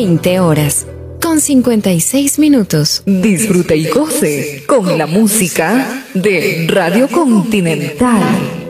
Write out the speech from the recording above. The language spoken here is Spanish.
20 horas, con 56 minutos. Disfruta y goce con la música de Radio Continental.